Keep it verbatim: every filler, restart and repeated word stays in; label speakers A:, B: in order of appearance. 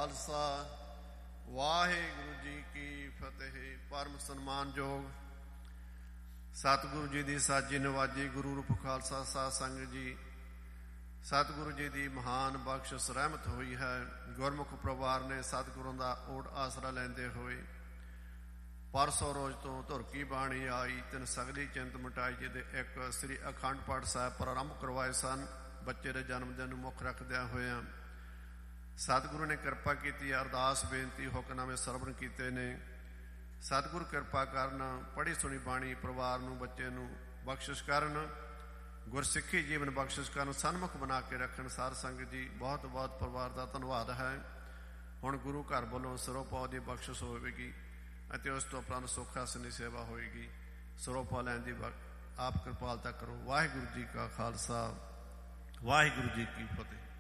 A: ਖਾਲਸਾ, ਵਾਹਿਗੁਰੂ ਜੀ ਕੀ ਫਤਿਹ। ਪਰਮ ਸਨਮਾਨਯੋਗ ਸਤਿਗੁਰੂ ਜੀ ਦੀ ਸਾਜੀ ਨਵਾਜੀ ਗੁਰੂ ਰੂਪ ਖਾਲਸਾ ਸਾਧ ਸੰਗਤ ਜੀ, ਸਤਿਗੁਰੂ ਜੀ ਦੀ ਮਹਾਨ ਬਖਸ਼ਿਸ਼ ਰਹਿਮਤ ਹੋਈ ਹੈ। ਗੁਰਮੁਖ ਪਰਿਵਾਰ ਨੇ ਸਤਿਗੁਰਾਂ ਦਾ ਓਟ ਆਸਰਾ ਲੈਂਦੇ ਹੋਏ ਪਰਸੋਂ ਰੋਜ਼ ਤੋਂ ਧੁਰ ਕੀ ਬਾਣੀ ਆਈ, ਤਿੰਨ ਸਗਲੀ ਚਿੰਤ ਮਿਟਾਈ ਜੀ ਦੇ ਇੱਕ ਸ੍ਰੀ ਅਖੰਡ ਪਾਠ ਸਾਹਿਬ ਪ੍ਰਾਰੰਭ ਕਰਵਾਏ ਸਨ। ਬੱਚੇ ਦੇ ਜਨਮ ਦਿਨ ਨੂੰ ਮੁੱਖ ਰੱਖਦਿਆਂ ਹੋਇਆਂ ਸਤਿਗੁਰੂ ਨੇ ਕਿਰਪਾ ਕੀਤੀ, ਅਰਦਾਸ ਬੇਨਤੀ ਹੁਕਮਨਾਮੇ ਸਰਵਣ ਕੀਤੇ ਨੇ। ਸਤਿਗੁਰੂ ਕਿਰਪਾ ਕਰਨ, ਪੜ੍ਹੀ ਸੁਣੀ ਬਾਣੀ ਪਰਿਵਾਰ ਨੂੰ ਬੱਚੇ ਨੂੰ ਬਖਸ਼ਿਸ਼ ਕਰਨ, ਗੁਰਸਿੱਖੀ ਜੀਵਨ ਬਖਸ਼ਿਸ਼ ਕਰਨ, ਸਨਮੁਖ ਬਣਾ ਕੇ ਰੱਖਣ। ਸਾਧ ਸੰਗਤ ਜੀ ਬਹੁਤ ਬਹੁਤ ਪਰਿਵਾਰ ਦਾ ਧੰਨਵਾਦ ਹੈ। ਹੁਣ ਗੁਰੂ ਘਰ ਵੱਲੋਂ ਸਰੋਪਾਅ ਦੀ ਬਖਸ਼ਿਸ਼ ਹੋਵੇਗੀ ਅਤੇ ਉਸ ਤੋਂ ਉਪਰੰਤ ਸੁੱਖ ਆਸਣ ਦੀ ਸੇਵਾ ਹੋਏਗੀ। ਸਰੋਪਾਅ ਲੈਣ ਦੀ ਆਪ ਕਿਰਪਾਲਤਾ ਕਰੋ। ਵਾਹਿਗੁਰੂ ਜੀ ਕਾ ਖਾਲਸਾ, ਵਾਹਿਗੁਰੂ ਜੀ ਕੀ ਫਤਿਹ।